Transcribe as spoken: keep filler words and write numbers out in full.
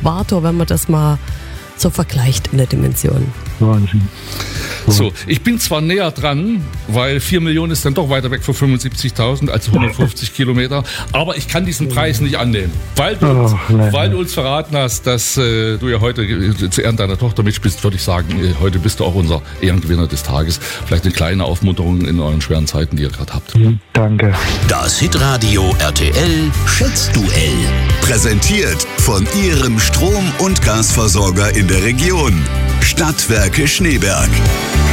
Äquator, wenn man das mal so vergleicht in der Dimension. Wahnsinn. So, ich bin zwar näher dran, weil vier Millionen ist dann doch weiter weg von fünfundsiebzigtausend als hundertfünfzig Kilometer, aber ich kann diesen Preis nicht annehmen, weil du, uns, Oh, nein. weil du uns verraten hast, dass äh, du ja heute äh, zu Ehren deiner Tochter mitspielst, würde ich sagen, äh, heute bist du auch unser Ehrengewinner des Tages. Vielleicht eine kleine Aufmunterung in euren schweren Zeiten, die ihr gerade habt. Danke. Das Hitradio R T L Schätzduell. Präsentiert von Ihrem Strom- und Gasversorger in der Region. Stadtwerke Schneeberg.